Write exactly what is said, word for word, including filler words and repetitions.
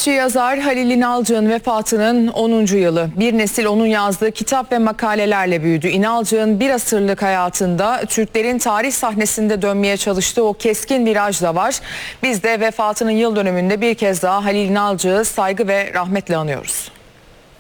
Edebiyatçı yazar Halil İnalcık'ın vefatının onuncu yılı. Bir nesil onun yazdığı kitap ve makalelerle büyüdü. İnalcık'ın bir asırlık hayatında Türklerin tarih sahnesinde dönmeye çalıştığı o keskin viraj da var. Biz de vefatının yıl dönümünde bir kez daha Halil İnalcık'ı saygı ve rahmetle anıyoruz.